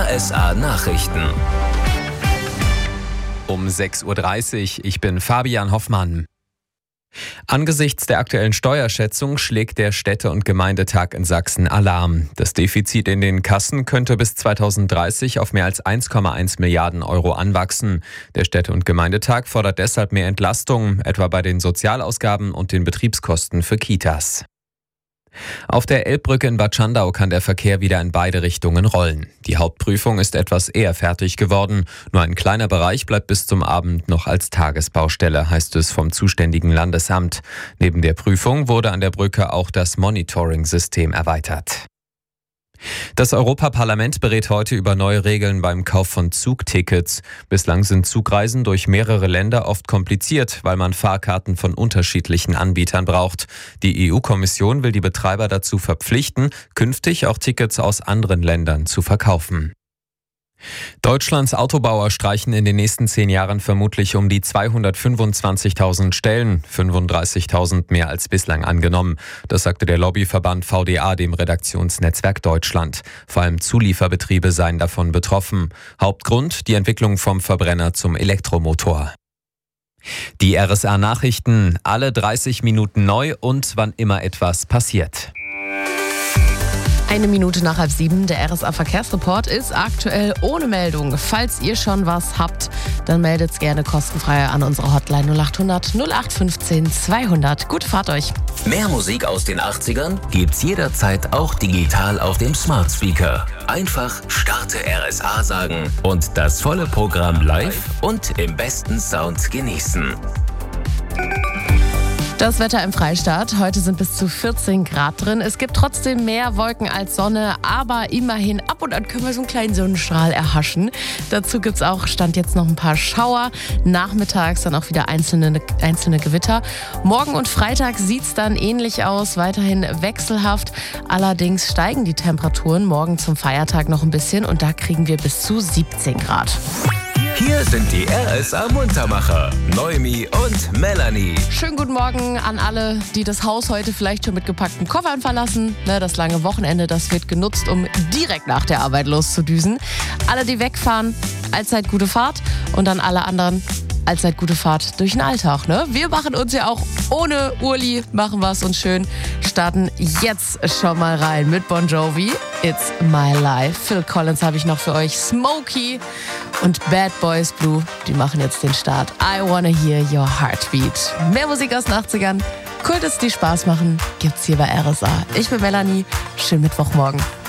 RSA Nachrichten. Um 6.30 Uhr, ich bin Fabian Hoffmann. Angesichts der aktuellen Steuerschätzung schlägt der Städte- und Gemeindetag in Sachsen Alarm. Das Defizit in den Kassen könnte bis 2030 auf mehr als 1,1 Milliarden Euro anwachsen. Der Städte- und Gemeindetag fordert deshalb mehr Entlastung, etwa bei den Sozialausgaben und den Betriebskosten für Kitas. Auf der Elbbrücke in Bad Schandau kann der Verkehr wieder in beide Richtungen rollen. Die Hauptprüfung ist etwas eher fertig geworden. Nur ein kleiner Bereich bleibt bis zum Abend noch als Tagesbaustelle, heißt es vom zuständigen Landesamt. Neben der Prüfung wurde an der Brücke auch das Monitoring-System erweitert. Das Europaparlament berät heute über neue Regeln beim Kauf von Zugtickets. Bislang sind Zugreisen durch mehrere Länder oft kompliziert, weil man Fahrkarten von unterschiedlichen Anbietern braucht. Die EU-Kommission will die Betreiber dazu verpflichten, künftig auch Tickets aus anderen Ländern zu verkaufen. Deutschlands Autobauer streichen in den nächsten 10 Jahren vermutlich um die 225.000 Stellen, 35.000 mehr als bislang angenommen. Das sagte der Lobbyverband VDA dem Redaktionsnetzwerk Deutschland. Vor allem Zulieferbetriebe seien davon betroffen. Hauptgrund die Entwicklung vom Verbrenner zum Elektromotor. Die RSA Nachrichten, alle 30 Minuten neu und wann immer etwas passiert. 1 Minute nach 6:30, der RSA Verkehrsreport ist aktuell ohne Meldung. Falls ihr schon was habt, dann meldet's gerne kostenfrei an unsere Hotline 0800 0815 200. Gute Fahrt euch. Mehr Musik aus den 80ern gibt's jederzeit auch digital auf dem Smart Speaker. Einfach Starte RSA sagen und das volle Programm live und im besten Sound genießen. Das Wetter im Freistaat. Heute sind bis zu 14 Grad drin. Es gibt trotzdem mehr Wolken als Sonne, aber immerhin ab und an können wir so einen kleinen Sonnenstrahl erhaschen. Dazu gibt es auch, Stand jetzt noch ein paar Schauer. Nachmittags dann auch wieder einzelne Gewitter. Morgen und Freitag sieht es dann ähnlich aus, weiterhin wechselhaft. Allerdings steigen die Temperaturen morgen zum Feiertag noch ein bisschen und da kriegen wir bis zu 17 Grad. Hier sind die RSA Muntermacher, Noemi und Melanie. Schönen guten Morgen an alle, die das Haus heute vielleicht schon mit gepackten Koffern verlassen. Das lange Wochenende, das wird genutzt, um direkt nach der Arbeit loszudüsen. Alle, die wegfahren, allzeit gute Fahrt. Und an alle anderen, allzeit gute Fahrt durch den Alltag. Wir machen uns ja auch ohne Urli, machen wir es uns schön. Starten jetzt schon mal rein mit Bon Jovi. It's My Life. Phil Collins habe ich noch für euch. Smokey und Bad Boys Blue, die machen jetzt den Start. I Wanna Hear Your Heartbeat. Mehr Musik aus den 80ern. Kultus, die Spaß machen, gibt's hier bei RSA. Ich bin Melanie. Schönen Mittwochmorgen.